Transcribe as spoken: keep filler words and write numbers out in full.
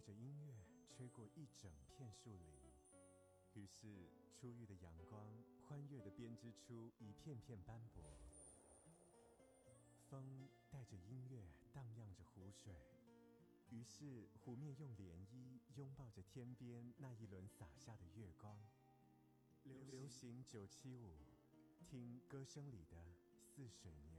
着音乐吹过一整片树林，于是初遇的阳光欢悦地编织出一片片斑驳。风带着音乐荡漾着湖水，于是湖面用涟漪拥抱着天边那一轮洒下的月光。流行九七五，听歌声里的似水年。